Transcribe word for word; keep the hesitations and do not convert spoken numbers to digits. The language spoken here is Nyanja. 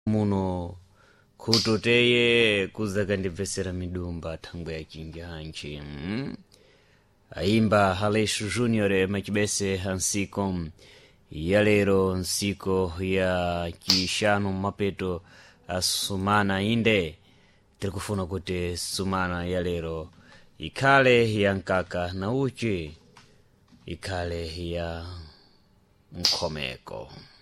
muno khutoteye kuzakandibvesera midumba thangwe ya chinjanji mm? Aimba Halesh Junior machibese hansiko ya lero nsiko ya chishanu mapeto asumana inde tikufuna kuti sumana ya lero ikhale ya nkaka na uchi ikhale ya mkhomeko.